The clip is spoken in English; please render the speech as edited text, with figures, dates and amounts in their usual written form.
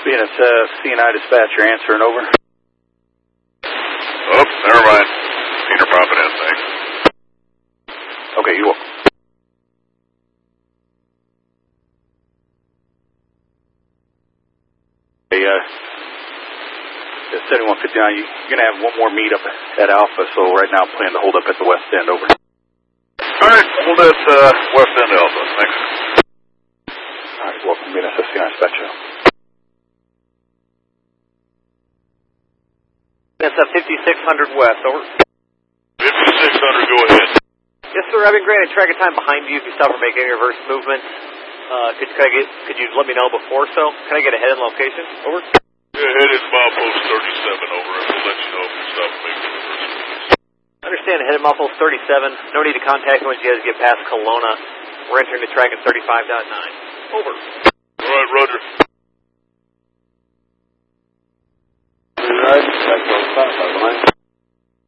BNSF, CNI dispatcher answering over. Oh, never mind. Senior Providence, thanks. Okay, you will. Hey, 7159, you're going to have one more meet up at Alpha, so right now plan to hold up at the west end, over. Alright, hold at west end Alpha, thanks. Alright, welcome BNSF, CNI dispatcher. BNSF 5600 west, over. 5600, go ahead. Yes, sir, I've been granted track of time behind you if you stop or make any reverse movement. Could you let me know before so? Can I get a head and location? Over. Yeah, headed milepost 37, over, and we'll let you know if we stop making reverse movements. Understand, headed milepost 37. No need to contact me once you guys get past Kelowna. We're entering the track at 35.9. Over. Alright, roger. Right, that's